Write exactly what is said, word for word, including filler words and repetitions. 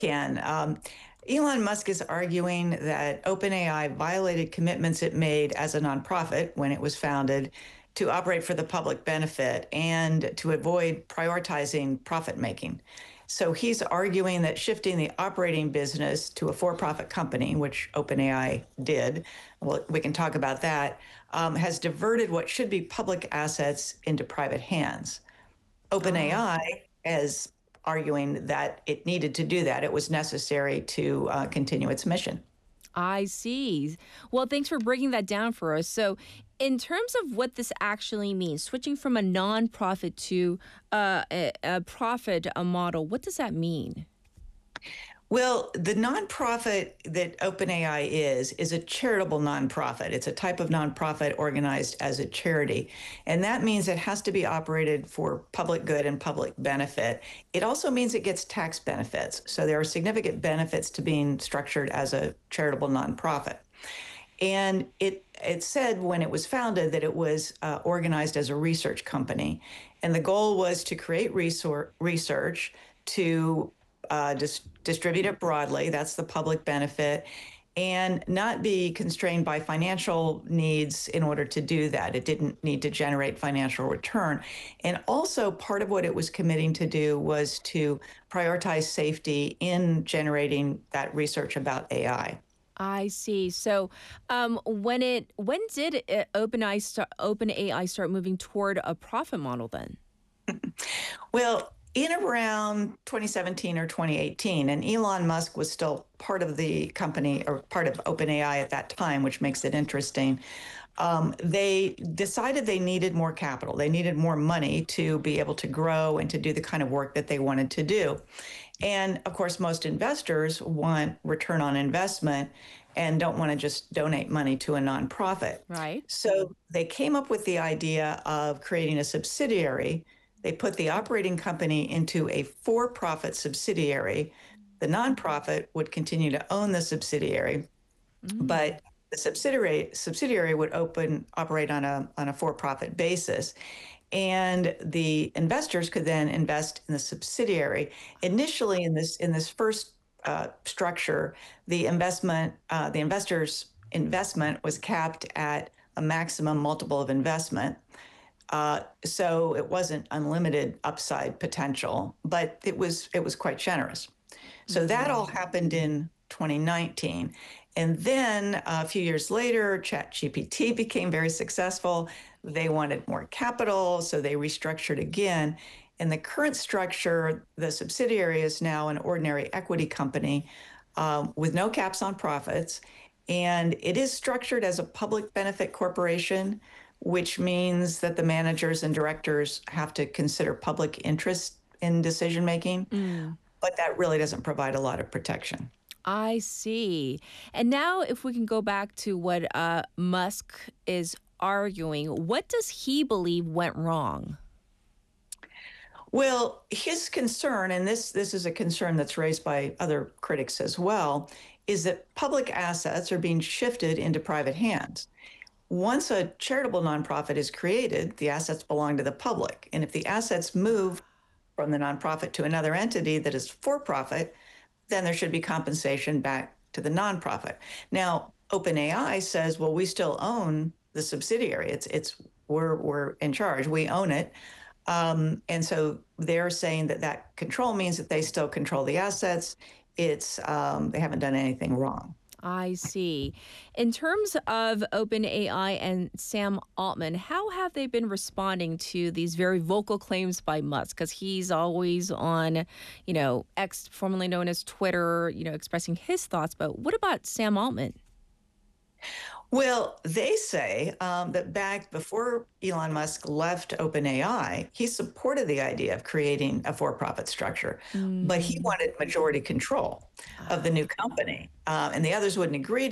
Can. Um, Elon Musk is arguing that OpenAI violated commitments it made as a nonprofit when it was founded to operate for the public benefit and to avoid prioritizing profit making. So he's arguing that shifting the operating business to a for profit company, which OpenAI did, well, we can talk about that, um, has diverted what should be public assets into private hands. Ah, OpenAI is arguing that it needed to do that. It was necessary to uh, continue its mission. I see. Well, thanks for breaking that down for us. So, in terms of what this actually means, switching from a nonprofit to uh, a, a profit a model, what does that mean? Well, the nonprofit that OpenAI is, is a charitable nonprofit. It's a type of nonprofit organized as a charity. And that means it has to be operated for public good and public benefit. It also means it gets tax benefits. So there are significant benefits to being structured as a charitable nonprofit. And it it said when it was founded that it was uh, organized as a research company, and the goal was to create resor- research to uh, dis- distribute it broadly. That's the public benefit, and not be constrained by financial needs in order to do that. It didn't need to generate financial return. And also, part of what it was committing to do was to prioritize safety in generating that research about A I. I see. So, um, when it when did uh, OpenAI start, OpenAI start moving toward a profit model then? Well, in around twenty seventeen or twenty eighteen, and Elon Musk was still part of the company or part of OpenAI at that time, which makes it interesting. Um, they decided they needed more capital. They needed more money to be able to grow and to do the kind of work that they wanted to do. And of course, most investors want return on investment and don't want to just donate money to a nonprofit. Right. So they came up with the idea of creating a subsidiary. They put the operating company into a for profit subsidiary. The nonprofit would continue to own the subsidiary, Mm. but the subsidiary subsidiary would open operate on a on a for profit basis, and the investors could then invest in the subsidiary. Initially, in this in this first uh, structure, the investment uh, the investors' investment was capped at a maximum multiple of investment. Uh, so it wasn't unlimited upside potential, but it was it was quite generous. So that all Mhm. happened in twenty nineteen. And then a few years later, ChatGPT became very successful. They wanted more capital, so they restructured again. In the current structure, the subsidiary is now an ordinary equity company um, with no caps on profits. And it is structured as a public benefit corporation, which means that the managers and directors have to consider public interest in decision making, Mm. but that really doesn't provide a lot of protection. I see. And now, if we can go back to what uh, Musk is arguing, what does he believe went wrong? Well, his concern, and this this is a concern that's raised by other critics as well, is that public assets are being shifted into private hands. Once a charitable nonprofit is created, the assets belong to the public. And if the assets move from the nonprofit to another entity that is for profit, then there should be compensation back to the nonprofit. Now, OpenAI says, well, we still own the subsidiary. It's it's we're we're in charge. We own it. Um, and so they're saying that that control means that they still control the assets. It's um, they haven't done anything wrong. I see. In terms of OpenAI and Sam Altman, how have they been responding to these very vocal claims by Musk? Because he's always on, you know, X, formerly known as Twitter, you know, expressing his thoughts. But what about Sam Altman? Well, they say um, that back before Elon Musk left OpenAI, he supported the idea of creating a for profit structure, but he Mm. wanted majority control of the new company. Uh, and the others wouldn't agree